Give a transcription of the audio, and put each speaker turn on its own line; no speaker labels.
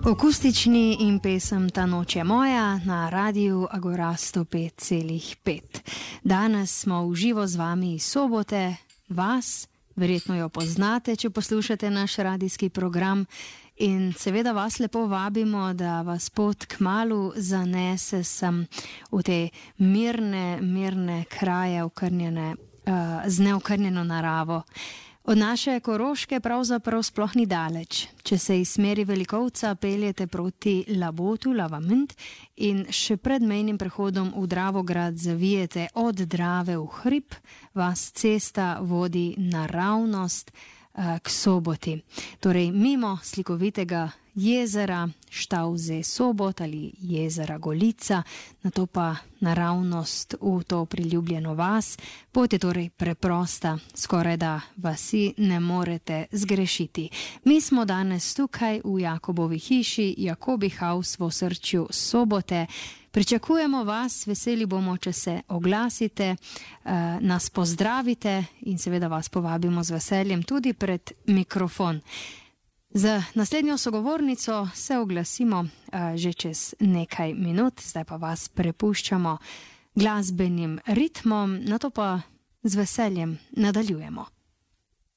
Akustični in pesem Ta noč je moja na radiju Agora 105,5. Danes smo v živo z vami iz Sobote, vas, verjetno jo poznate, če poslušate naš radijski program, in seveda vas lepo vabimo, da vas pot kmalu zanese sem v te mirne kraje, z neokrnjeno naravo. Od naše Koroške pravzaprav sploh ni daleč. Če se iz smeri Velikovca peljete proti Labotu, Lavamünd, in še pred mejnim prehodom v Dravograd zavijete od Drave v hrib, vas cesta vodi naravnost k Soboti. Torej mimo slikovitega jezera Štavze Sobot ali jezera Golica, nato pa naravnost v to priljubljeno vas. Pot je torej preprosta, skoraj da vasi ne morete zgrešiti. Mi smo danes tukaj v Jakobovi hiši, Jakobi House v osrčju Sobote. Pričakujemo vas, veseli bomo, če se oglasite, nas pozdravite in seveda vas povabimo z veseljem tudi pred mikrofon. Za naslednjo sogovornico se oglasimo že čez nekaj minut, zdaj pa vas prepuščamo glasbenim ritmom, nato pa z veseljem nadaljujemo.